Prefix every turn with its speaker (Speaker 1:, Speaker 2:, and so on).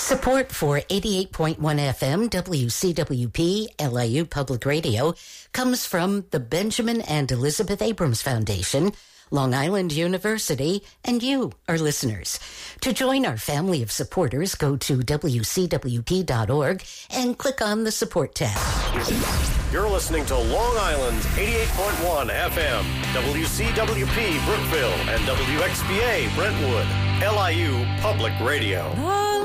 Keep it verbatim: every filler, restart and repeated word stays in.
Speaker 1: Support for eighty-eight point one F M W C W P L I U Public Radio comes from the Benjamin and Elizabeth Abrams Foundation, Long Island University, and you, our listeners. To join our family of supporters, go to W C W P dot org and click on the support tab.
Speaker 2: You're listening to Long Island's eighty-eight point one F M, W C W P Brookville, and W X B A Brentwood, L I U Public Radio.